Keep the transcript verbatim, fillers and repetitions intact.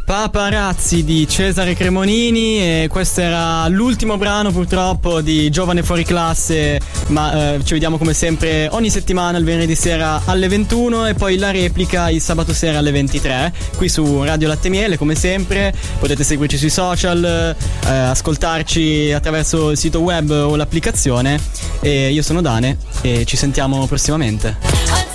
Paparazzi di Cesare Cremonini, e questo era l'ultimo brano purtroppo di Giovane Fuori Classe, ma eh, ci vediamo come sempre ogni settimana il venerdì sera alle ventuno e poi la replica il sabato sera alle ventitré qui su Radio Latte Miele. Come sempre potete seguirci sui social, eh, ascoltarci attraverso il sito web o l'applicazione, e io sono Dane e ci sentiamo prossimamente.